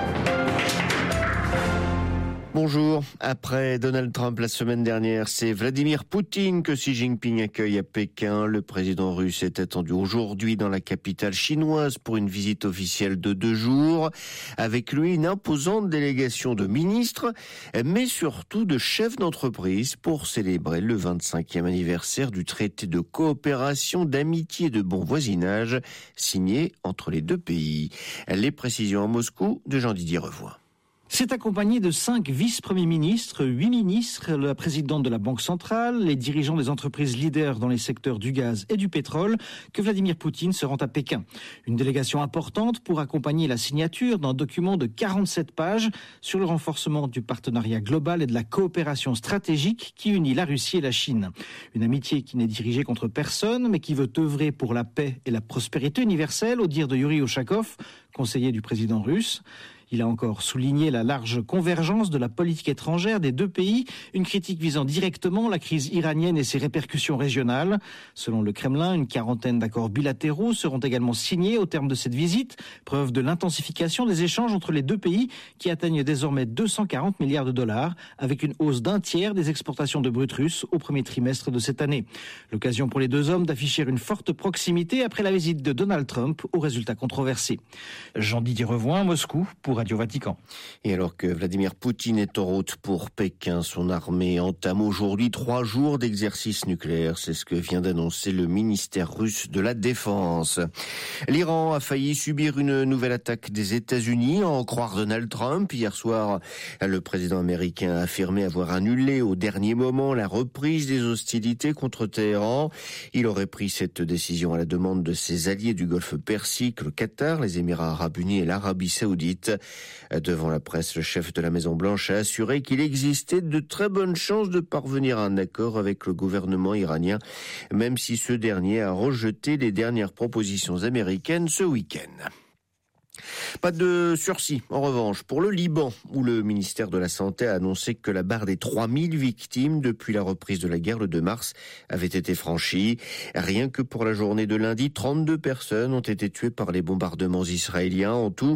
Bonjour. Après Donald Trump la semaine dernière, c'est Vladimir Poutine que Xi Jinping accueille à Pékin. Le président russe est attendu aujourd'hui dans la capitale chinoise pour une visite officielle de 2 jours. Avec lui, une imposante délégation de ministres, mais surtout de chefs d'entreprise pour célébrer le 25e anniversaire du traité de coopération, d'amitié et de bon voisinage signé entre les deux pays. Les précisions à Moscou de Jean-Didier Revoix. C'est accompagné de 5 vice-premiers ministres, 8 ministres, la présidente de la Banque centrale, les dirigeants des entreprises leaders dans les secteurs du gaz et du pétrole, que Vladimir Poutine se rend à Pékin. Une délégation importante pour accompagner la signature d'un document de 47 pages sur le renforcement du partenariat global et de la coopération stratégique qui unit la Russie et la Chine. Une amitié qui n'est dirigée contre personne, mais qui veut œuvrer pour la paix et la prospérité universelle, au dire de Yuri Ushakov, conseiller du président russe. Il a encore souligné la large convergence de la politique étrangère des deux pays, une critique visant directement la crise iranienne et ses répercussions régionales. Selon le Kremlin, une 40aine d'accords bilatéraux seront également signés au terme de cette visite, preuve de l'intensification des échanges entre les deux pays qui atteignent désormais 240 milliards de dollars, avec une hausse d'1 tiers des exportations de brut russe au premier trimestre de cette année. L'occasion pour les deux hommes d'afficher une forte proximité après la visite de Donald Trump aux résultats controversés. Jean-Didier Revoix, Moscou, pour Radio Vatican. Et alors que Vladimir Poutine est en route pour Pékin, son armée entame aujourd'hui 3 jours d'exercice nucléaire. C'est ce que vient d'annoncer le ministère russe de la Défense. L'Iran a failli subir une nouvelle attaque des États-Unis, à en croire Donald Trump. Hier soir, le président américain a affirmé avoir annulé au dernier moment la reprise des hostilités contre Téhéran. Il aurait pris cette décision à la demande de ses alliés du Golfe Persique, le Qatar, les Émirats arabes unis et l'Arabie saoudite. Devant la presse, le chef de la Maison-Blanche a assuré qu'il existait de très bonnes chances de parvenir à un accord avec le gouvernement iranien, même si ce dernier a rejeté les dernières propositions américaines ce week-end. Pas de sursis, en revanche, pour le Liban, où le ministère de la Santé a annoncé que la barre des 3000 victimes depuis la reprise de la guerre le 2 mars avait été franchie. Rien que pour la journée de lundi, 32 personnes ont été tuées par les bombardements israéliens. En tout,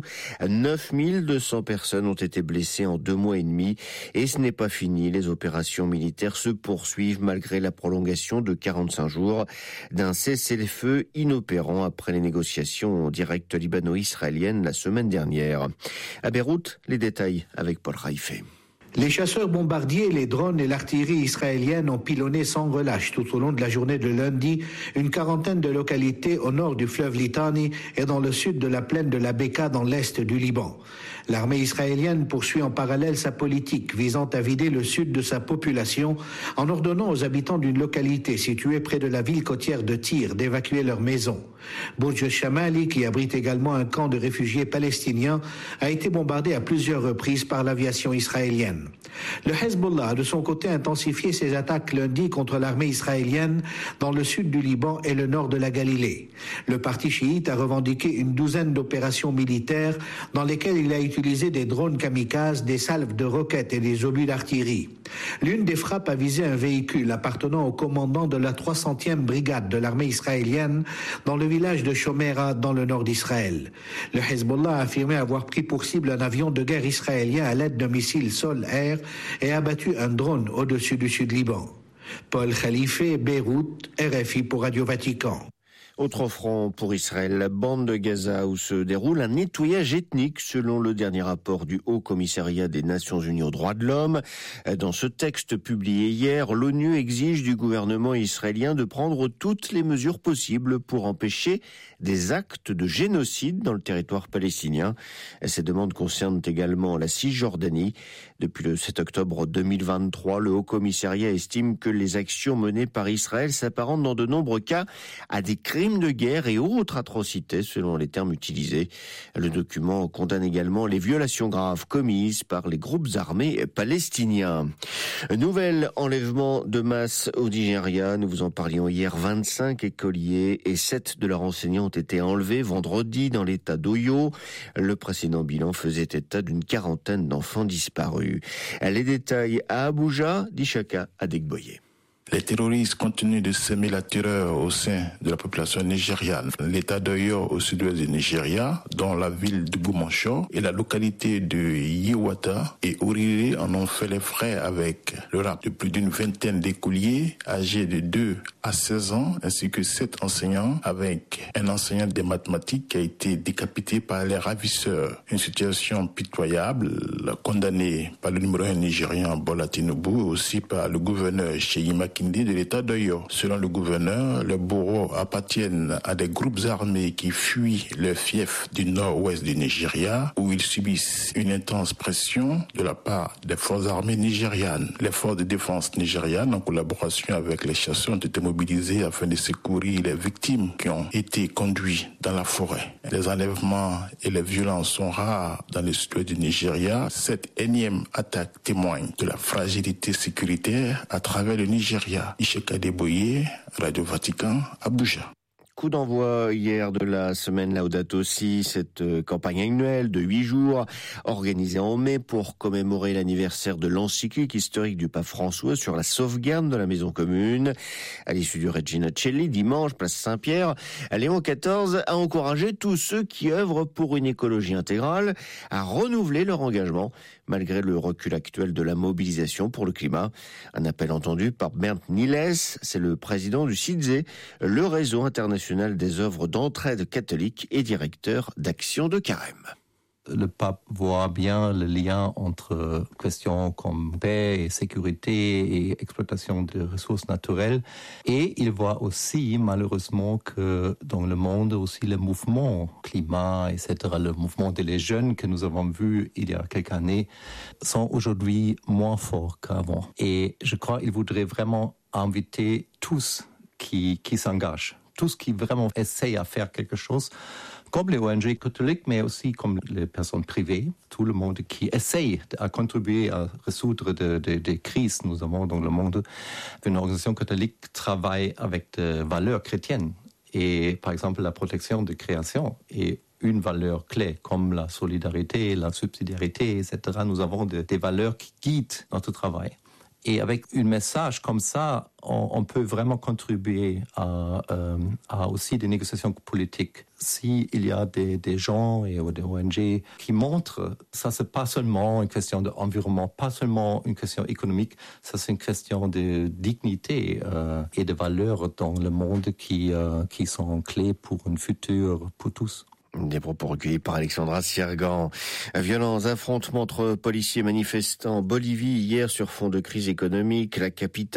9200 personnes ont été blessées en 2 mois et demi. Et ce n'est pas fini. Les opérations militaires se poursuivent malgré la prolongation de 45 jours d'un cessez-le-feu inopérant après les négociations en direct libano-israéliennes la semaine dernière. À Beyrouth, les détails avec Paul Raifé. Les chasseurs bombardiers, les drones et l'artillerie israélienne ont pilonné sans relâche tout au long de la journée de lundi une 40aine de localités au nord du fleuve Litani et dans le sud de la plaine de la Beka dans l'est du Liban. L'armée israélienne poursuit en parallèle sa politique visant à vider le sud de sa population en ordonnant aux habitants d'une localité située près de la ville côtière de Tyr d'évacuer leurs maisons. Bourj Shamali, qui abrite également un camp de réfugiés palestiniens, a été bombardé à plusieurs reprises par l'aviation israélienne. Le Hezbollah a de son côté intensifié ses attaques lundi contre l'armée israélienne dans le sud du Liban et le nord de la Galilée. Le parti chiite a revendiqué une 12aine d'opérations militaires dans lesquelles il a utilisé des drones kamikazes, des salves de roquettes et des obus d'artillerie. L'une des frappes a visé un véhicule appartenant au commandant de la 300e brigade de l'armée israélienne dans le village de Shomera dans le nord d'Israël. Le Hezbollah a affirmé avoir pris pour cible un avion de guerre israélien à l'aide de missiles sol-air et abattu un drone au-dessus du Sud-Liban. Paul Khalife, Beyrouth, RFI pour Radio Vatican. Autre front pour Israël, la bande de Gaza où se déroule un nettoyage ethnique selon le dernier rapport du Haut Commissariat des Nations Unies aux droits de l'homme. Dans ce texte publié hier, l'ONU exige du gouvernement israélien de prendre toutes les mesures possibles pour empêcher des actes de génocide dans le territoire palestinien. Ces demandes concernent également la Cisjordanie. Depuis le 7 octobre 2023, le Haut Commissariat estime que les actions menées par Israël s'apparentent dans de nombreux cas à des crimes crimes de guerre et autres atrocités selon les termes utilisés. Le document condamne également les violations graves commises par les groupes armés palestiniens. Nouvel enlèvement de masse au Nigeria. Nous vous en parlions hier. 25 écoliers et 7 de leurs enseignants ont été enlevés vendredi dans l'état d'Oyo. Le précédent bilan faisait état d'une quarantaine d'enfants disparus. Les détails à Abuja, d'Ishaka Adegboye. Les terroristes continuent de semer la terreur au sein de la population nigériane. L'état d'Oyo au sud-ouest du Nigeria, dont la ville de Bumansho et la localité de Yewata et Orire en ont fait les frais avec le rap de plus d'une vingtaine d'écoliers âgés de 2 à 16 ans, ainsi que 7 enseignants, avec un enseignant des mathématiques qui a été décapité par les ravisseurs. Une situation pitoyable, condamnée par le numéro 1 nigérian Bola Tinubu, aussi par le gouverneur Seyi Makinde de l'état d'Oyo. Selon le gouverneur, les bourreaux appartiennent à des groupes armés qui fuient le fief du nord-ouest du Nigeria, où ils subissent une intense pression de la part des forces armées nigérianes. Les forces de défense nigérianes, en collaboration avec les chasseurs, ont été mobilisées afin de secourir les victimes qui ont été conduites dans la forêt. Les enlèvements et les violences sont rares dans le sud du Nigeria. Cette énième attaque témoigne de la fragilité sécuritaire à travers le Nigeria. Ishaka Adegboye, Radio Vatican, Abuja. Coup d'envoi hier de la semaine Laudato Si, cette campagne annuelle de 8 jours organisée en mai pour commémorer l'anniversaire de l'encyclique historique du pape François sur la sauvegarde de la maison commune. À l'issue du Regina Coeli, dimanche, place Saint-Pierre, Léon XIV a encouragé tous ceux qui œuvrent pour une écologie intégrale à renouveler leur engagement malgré le recul actuel de la mobilisation pour le climat. Un appel entendu par Bernd Niels, c'est le président du CIDZE, le réseau international des œuvres d'entraide catholique et directeur d'Action de Carême. Le pape voit bien le lien entre questions comme paix et sécurité et exploitation de ressources naturelles. Et il voit aussi, malheureusement, que dans le monde, aussi le mouvement climat, etc., le mouvement des jeunes que nous avons vu il y a quelques années, sont aujourd'hui moins forts qu'avant. Et je crois qu'il voudrait vraiment inviter tous qui s'engagent, tous qui vraiment essayent à faire quelque chose, comme les ONG catholiques, mais aussi comme les personnes privées, tout le monde qui essaye à contribuer à résoudre des crises nous avons dans le monde. Une organisation catholique travaille avec des valeurs chrétiennes et, par exemple, la protection de création est une valeur clé, comme la solidarité, la subsidiarité, etc. Nous avons des valeurs qui guident notre travail. Et avec un message comme ça, on peut vraiment contribuer à aussi des négociations politiques. S'il y a des gens et des ONG qui montrent, ça c'est pas seulement une question d'environnement, pas seulement une question économique, ça c'est une question de dignité et de valeurs dans le monde qui sont clés pour un futur pour tous. Des propos recueillis par Alexandra Siergan. Violents affrontements entre policiers et manifestants en Bolivie hier sur fond de crise économique. La capitale